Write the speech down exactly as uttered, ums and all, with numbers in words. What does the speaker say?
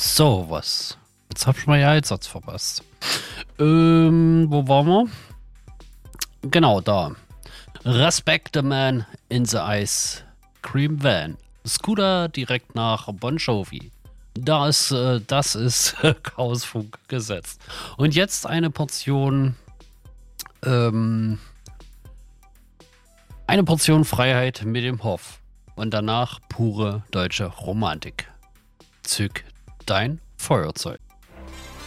So, was? Jetzt hab ich mal ja einen Satz verpasst. Ähm, wo waren wir? Genau, da. Respect the man in the ice cream van. Scooter direkt nach Bon Jovi. Da ist, äh, das ist Chaosfunk gesetzt. Und jetzt eine Portion, ähm, eine Portion Freiheit mit dem Hoff. Und danach pure deutsche Romantik. Zück dein Feuerzeug.